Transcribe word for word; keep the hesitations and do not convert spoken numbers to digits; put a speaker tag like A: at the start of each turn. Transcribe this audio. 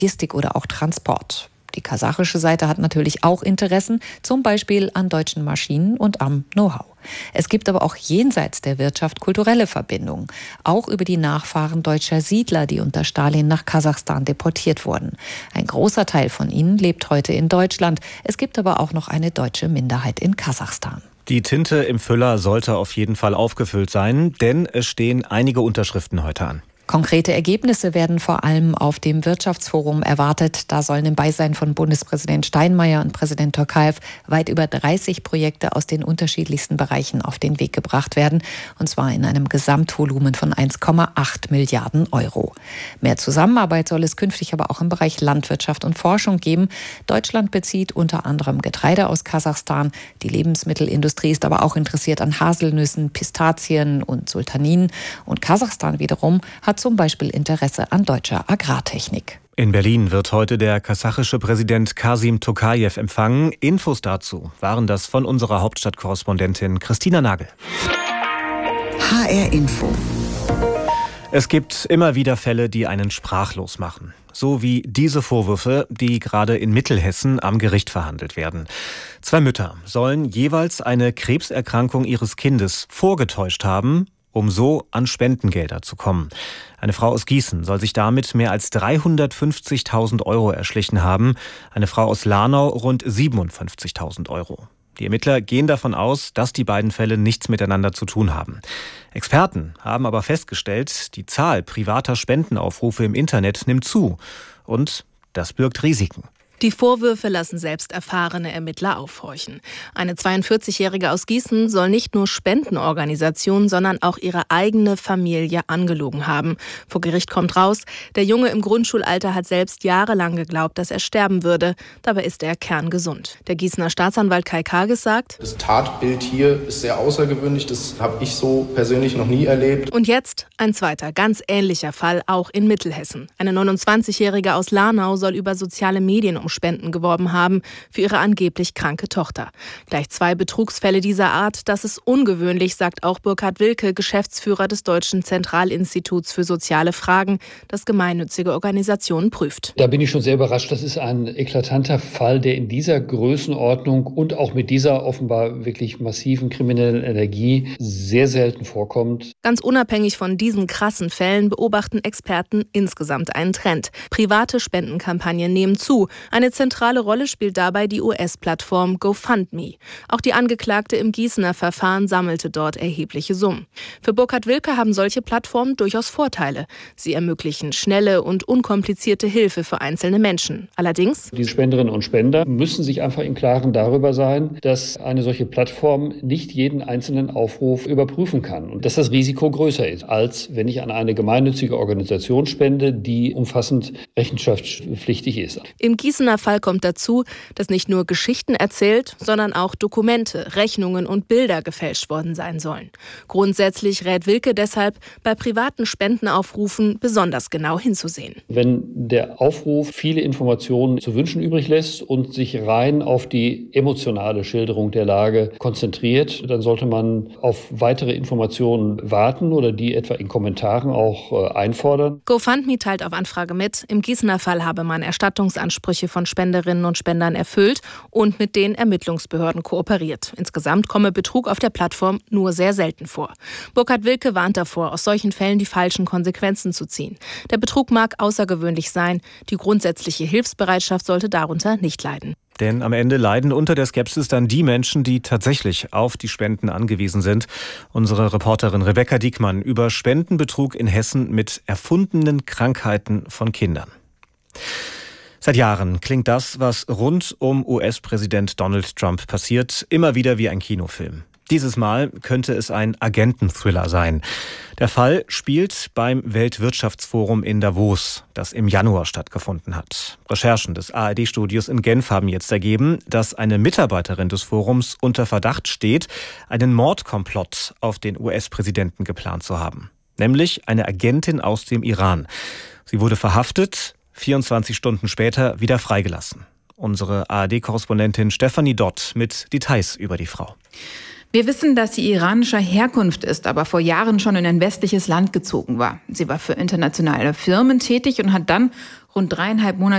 A: Logistik oder auch Transport. Die kasachische Seite hat natürlich auch Interessen, zum Beispiel an deutschen Maschinen und am Know-how. Es gibt aber auch jenseits der Wirtschaft kulturelle Verbindungen, auch über die Nachfahren deutscher Siedler, die unter Stalin nach Kasachstan deportiert wurden. Ein großer Teil von ihnen lebt heute in Deutschland. Es gibt aber auch noch eine deutsche Minderheit in Kasachstan.
B: Die Tinte im Füller sollte auf jeden Fall aufgefüllt sein, denn es stehen einige Unterschriften heute an.
A: Konkrete Ergebnisse werden vor allem auf dem Wirtschaftsforum erwartet. Da sollen im Beisein von Bundespräsident Steinmeier und Präsident Tokayev weit über dreißig Projekte aus den unterschiedlichsten Bereichen auf den Weg gebracht werden. Und zwar in einem Gesamtvolumen von eins Komma acht Milliarden Euro. Mehr Zusammenarbeit soll es künftig aber auch im Bereich Landwirtschaft und Forschung geben. Deutschland bezieht unter anderem Getreide aus Kasachstan. Die Lebensmittelindustrie ist aber auch interessiert an Haselnüssen, Pistazien und Sultaninen. Und Kasachstan wiederum hat zum Beispiel Interesse an deutscher Agrartechnik.
B: In Berlin wird heute der kasachische Präsident Kasim Tokayev empfangen. Infos dazu waren das von unserer Hauptstadtkorrespondentin Christina Nagel.
C: H R Info.
B: Es gibt immer wieder Fälle, die einen sprachlos machen. So wie diese Vorwürfe, die gerade in Mittelhessen am Gericht verhandelt werden. Zwei Mütter sollen jeweils eine Krebserkrankung ihres Kindes vorgetäuscht haben, um so an Spendengelder zu kommen. Eine Frau aus Gießen soll sich damit mehr als dreihundertfünfzigtausend Euro erschlichen haben. Eine Frau aus Lahnau rund siebenundfünfzigtausend Euro. Die Ermittler gehen davon aus, dass die beiden Fälle nichts miteinander zu tun haben. Experten haben aber festgestellt, die Zahl privater Spendenaufrufe im Internet nimmt zu. Und das birgt Risiken.
D: Die Vorwürfe lassen selbst erfahrene Ermittler aufhorchen. Eine zweiundvierzigjährige aus Gießen soll nicht nur Spendenorganisationen, sondern auch ihre eigene Familie angelogen haben. Vor Gericht kommt raus, der Junge im Grundschulalter hat selbst jahrelang geglaubt, dass er sterben würde. Dabei ist er kerngesund. Der Gießener Staatsanwalt Kai Kages sagt:
E: Das Tatbild hier ist sehr außergewöhnlich. Das habe ich so persönlich noch nie erlebt.
D: Und jetzt ein zweiter, ganz ähnlicher Fall, auch in Mittelhessen. Eine neunundzwanzigjährige aus Lahnau soll über soziale Medien um Spenden geworben haben für ihre angeblich kranke Tochter. Gleich zwei Betrugsfälle dieser Art, das ist ungewöhnlich, sagt auch Burkhard Wilke, Geschäftsführer des Deutschen Zentralinstituts für soziale Fragen, das gemeinnützige Organisationen prüft.
F: Da bin ich schon sehr überrascht. Das ist ein eklatanter Fall, der in dieser Größenordnung und auch mit dieser offenbar wirklich massiven kriminellen Energie sehr selten vorkommt.
D: Ganz unabhängig von diesen krassen Fällen beobachten Experten insgesamt einen Trend. Private Spendenkampagnen nehmen zu. Eine zentrale Rolle spielt dabei die U S-Plattform GoFundMe. Auch die Angeklagte im Gießener Verfahren sammelte dort erhebliche Summen. Für Burkhard Wilke haben solche Plattformen durchaus Vorteile. Sie ermöglichen schnelle und unkomplizierte Hilfe für einzelne Menschen. Allerdings:
F: Die Spenderinnen und Spender müssen sich einfach im Klaren darüber sein, dass eine solche Plattform nicht jeden einzelnen Aufruf überprüfen kann und dass das Risiko größer ist, als wenn ich an eine gemeinnützige Organisation spende, die umfassend rechenschaftspflichtig ist.
D: Im Gießener Fall kommt dazu, dass nicht nur Geschichten erzählt, sondern auch Dokumente, Rechnungen und Bilder gefälscht worden sein sollen. Grundsätzlich rät Wilke deshalb, bei privaten Spendenaufrufen besonders genau hinzusehen.
F: Wenn der Aufruf viele Informationen zu wünschen übrig lässt und sich rein auf die emotionale Schilderung der Lage konzentriert, dann sollte man auf weitere Informationen warten oder die etwa in Kommentaren auch äh, einfordern.
D: GoFundMe teilt auf Anfrage mit, im Gießener Fall habe man Erstattungsansprüche von Spenderinnen und Spendern erfüllt und mit den Ermittlungsbehörden kooperiert. Insgesamt komme Betrug auf der Plattform nur sehr selten vor. Burkhard Wilke warnt davor, aus solchen Fällen die falschen Konsequenzen zu ziehen. Der Betrug mag außergewöhnlich sein, die grundsätzliche Hilfsbereitschaft sollte darunter nicht leiden.
B: Denn am Ende leiden unter der Skepsis dann die Menschen, die tatsächlich auf die Spenden angewiesen sind. Unsere Reporterin Rebecca Diekmann über Spendenbetrug in Hessen mit erfundenen Krankheiten von Kindern. Seit Jahren klingt das, was rund um U S-Präsident Donald Trump passiert, immer wieder wie ein Kinofilm. Dieses Mal könnte es ein Agenten-Thriller sein. Der Fall spielt beim Weltwirtschaftsforum in Davos, das im Januar stattgefunden hat. Recherchen des A R D-Studios in Genf haben jetzt ergeben, dass eine Mitarbeiterin des Forums unter Verdacht steht, einen Mordkomplott auf den U S-Präsidenten geplant zu haben. Nämlich eine Agentin aus dem Iran. Sie wurde verhaftet, vierundzwanzig Stunden später wieder freigelassen. Unsere A R D-Korrespondentin Stefanie Dott mit Details über die Frau.
G: Wir wissen, dass sie iranischer Herkunft ist, aber vor Jahren schon in ein westliches Land gezogen war. Sie war für internationale Firmen tätig und hat dann rund dreieinhalb Monate